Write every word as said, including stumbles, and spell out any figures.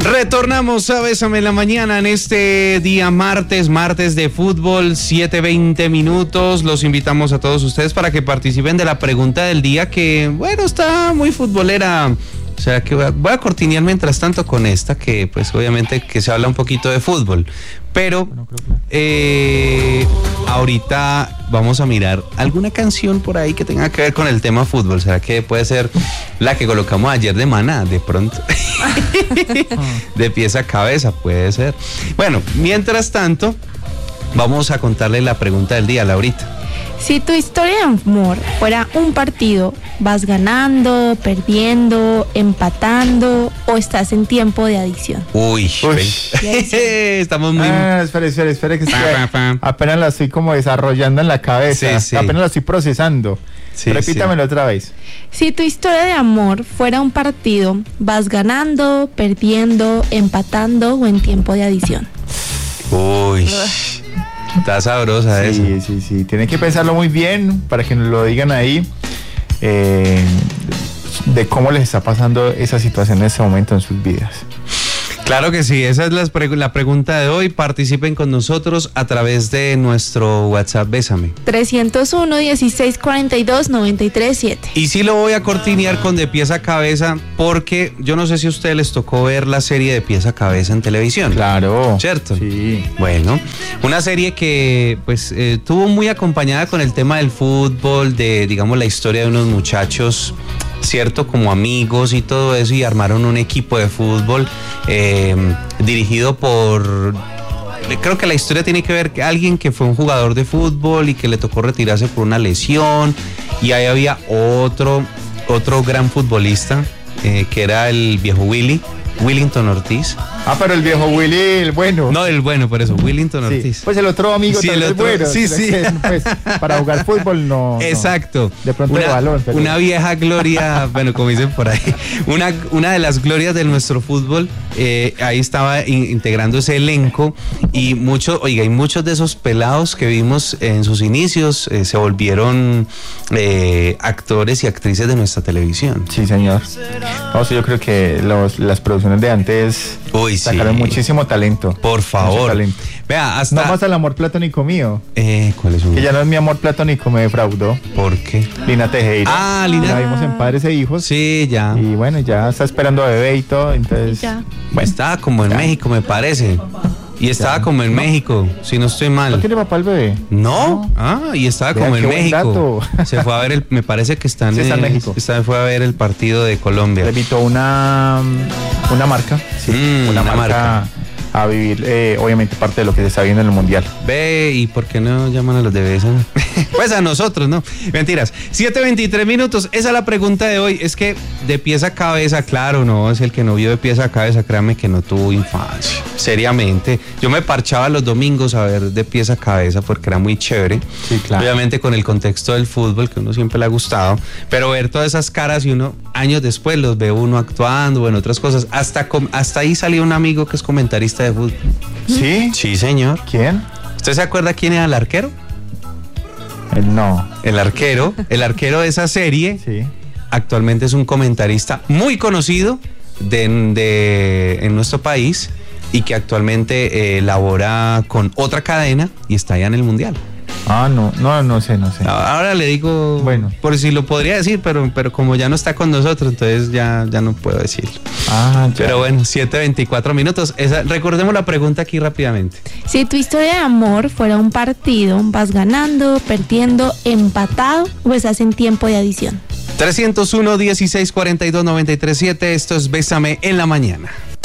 Retornamos a Bésame en la Mañana en este día martes, martes de fútbol, siete veinte minutos. Los invitamos a todos ustedes para que participen de la pregunta del día que, bueno, está muy futbolera. O sea que voy a, voy a cortinear mientras tanto con esta, que pues obviamente que se habla un poquito de fútbol. Pero eh, ahorita vamos a mirar alguna canción por ahí que tenga que ver con el tema fútbol. ¿Será que puede ser la que colocamos ayer de Maná, de pronto? De pies a cabeza, puede ser. Bueno, mientras tanto, vamos a contarle la pregunta del día, Laurita. Si tu historia de amor fuera un partido, ¿vas ganando, perdiendo, empatando o estás en tiempo de adicción? Uy, Uy. Estamos muy... Ah, espere, espere, espere, que estoy, Pam, pam, pam. apenas la estoy como desarrollando en la cabeza. Sí, sí. Apenas la estoy procesando. Sí, Repítamelo sí. otra vez. Si tu historia de amor fuera un partido, ¿vas ganando, perdiendo, empatando o en tiempo de adicción? Uy, está sabrosa esa. Sí, sí, sí. Tienen que pensarlo muy bien para que nos lo digan ahí. Eh, de cómo les está pasando esa situación en este momento en sus vidas. Claro que sí, esa es la, pregu- la pregunta de hoy. Participen con nosotros a través de nuestro WhatsApp Bésame. trescientos uno, dieciséis cuarenta y dos, noventa y tres, siete. Y sí lo voy a cortinear con De Pies a Cabeza, porque yo no sé si a ustedes les tocó ver la serie De Pies a Cabeza en televisión. Claro. ¿Cierto? Sí. Bueno, una serie que pues eh, estuvo muy acompañada con el tema del fútbol, de digamos la historia de unos muchachos, cierto, como amigos y todo eso, y armaron un equipo de fútbol eh, dirigido por... Creo que la historia tiene que ver con alguien que fue un jugador de fútbol y que le tocó retirarse por una lesión, y ahí había otro, otro gran futbolista eh, que era el viejo Willy, Willington Ortiz. Ah, pero el viejo Willy, el bueno. No, el bueno, por eso, Willington Sí, Ortiz. pues el otro amigo Sí, también el es otro- bueno. sí, Sino sí. que, pues, para jugar fútbol no. no. Exacto. De pronto una, de balón, pero- una vieja gloria, bueno, como dicen por ahí, una, una de las glorias de nuestro fútbol. Eh, ahí estaba in, integrando ese elenco, y muchos, oiga, y muchos de esos pelados que vimos en sus inicios eh, se volvieron eh, actores y actrices de nuestra televisión. Sí, señor. No, sí, yo creo que los, las producciones de antes Uy, sí. sacaron muchísimo talento. Por Mucho favor. talento. Vea, hasta... No más al amor platónico mío. Eh, ¿cuál es un...? Que ya no es mi amor platónico, me defraudó. ¿Por qué? Lina Tejera. Ah, Lina. La vimos en Padres e Hijos. Sí, ya. Y bueno, ya está esperando a bebé y todo, entonces. Ya. Bueno, estaba como en Ya. México, me parece. Y estaba Ya. como en No. México, si no estoy ¿No mal. tiene papá el bebé? No, ah, y estaba Vea, como en qué buen México. dato. Se fue a ver el, me parece que está en, Sí, está en eh, México. está- fue a ver el partido de Colombia. Le invitó una, una marca, sí, Mm, una, una marca, marca. a vivir, eh, obviamente, parte de lo que se está viendo en el Mundial. Ve, ¿y por qué no llaman a los de Bésame? Pues a nosotros, ¿no? Mentiras. siete veintitrés minutos, esa es la pregunta de hoy. Es que De Pies a Cabeza, claro, no, es el que no vio De Pies a Cabeza, créame que no tuvo infancia. Seriamente. Yo me parchaba los domingos a ver De Pies a Cabeza porque era muy chévere. Sí, claro. Obviamente con el contexto del fútbol, que a uno siempre le ha gustado, pero ver todas esas caras y uno, años después, los ve uno actuando o en otras cosas. Hasta, com- hasta ahí salió un amigo que es comentarista de fútbol. ¿Sí? Sí, señor. ¿Quién? ¿Usted se acuerda quién era el arquero? Eh, no. El arquero, el arquero de esa serie, Sí. actualmente es un comentarista muy conocido de, de- en nuestro país, y que actualmente eh, labora con otra cadena y está allá en el Mundial. Ah, no, no, no sé, no sé. Ahora le digo, Bueno. por si lo podría decir, pero, pero como ya no está con nosotros, entonces ya, ya no puedo decirlo. Ah, ya. Pero bueno, siete veinticuatro minutos. Esa, recordemos la pregunta aquí rápidamente. Si tu historia de amor fuera un partido, ¿vas ganando, perdiendo, empatado o estás en tiempo de adición? trescientos uno, dieciséis cuarenta y dos, noventa y tres siete. Esto es Bésame en la Mañana.